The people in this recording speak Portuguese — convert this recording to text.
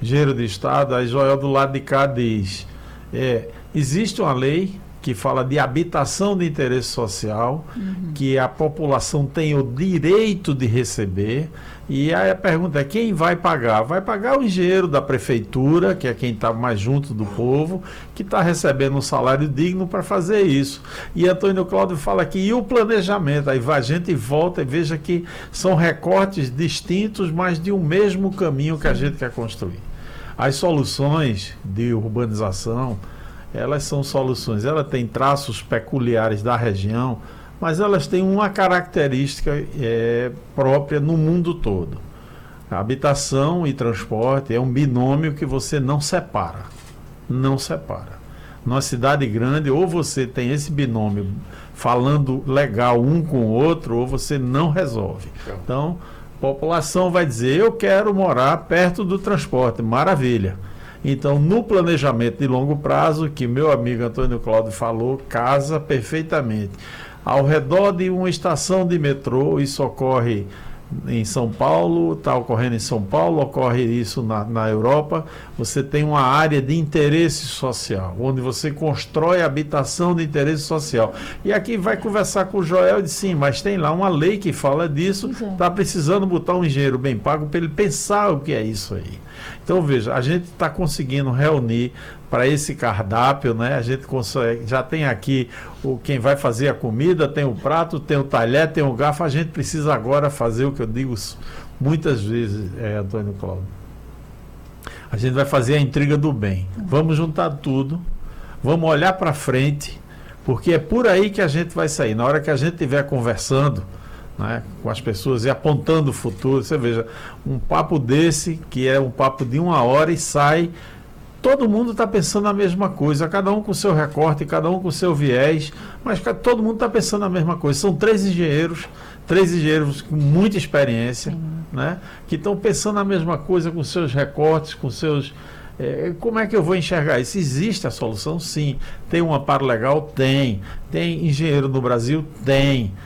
engenheiro de Estado, aí Joel do lado de cá diz, existe uma lei que fala de habitação de interesse social, que a população tem o direito de receber, e aí a pergunta é, quem vai pagar? Vai pagar o engenheiro da prefeitura, que é quem está mais junto do povo, que está recebendo um salário digno para fazer isso. E Antônio Cláudio fala aqui, e o planejamento? Aí a gente volta e veja que são recortes distintos, mas de um mesmo caminho que a gente quer construir. As soluções de urbanização, elas são soluções, elas têm traços peculiares da região, mas elas têm uma característica própria no mundo todo. A habitação e transporte é um binômio que você não separa. Não separa. Numa cidade grande, ou você tem esse binômio falando legal um com o outro, ou você não resolve. Então, a população vai dizer, eu quero morar perto do transporte, maravilha. Então, no planejamento de longo prazo, que meu amigo Antônio Cláudio falou, casa perfeitamente. Ao redor de uma estação de metrô, isso ocorre em São Paulo, está ocorrendo em São Paulo, ocorre isso na Europa, você tem uma área de interesse social, onde você constrói habitação de interesse social. E aqui vai conversar com o Joel e diz, sim, mas tem lá uma lei que fala disso, está precisando botar um engenheiro bem pago para ele pensar o que é isso aí. Então, veja, a gente está conseguindo reunir para esse cardápio, né? A gente consegue, já tem aqui quem vai fazer a comida, tem o prato, tem o talher, tem o garfo, a gente precisa agora fazer o que eu digo muitas vezes, Antônio Cláudio. A gente vai fazer a intriga do bem. Vamos juntar tudo, vamos olhar para frente, porque é por aí que a gente vai sair. Na hora que a gente estiver conversando, né, com as pessoas e apontando o futuro, você veja, um papo desse, que é um papo de 1 hora e sai, todo mundo está pensando a mesma coisa, cada um com o seu recorte, cada um com o seu viés, mas todo mundo está pensando a mesma coisa. São três engenheiros com muita experiência, né, que estão pensando a mesma coisa com seus recortes, com seus... como é que eu vou enxergar isso? Existe a solução? Sim. Tem um amparo legal? Tem. Tem engenheiro no Brasil? Tem.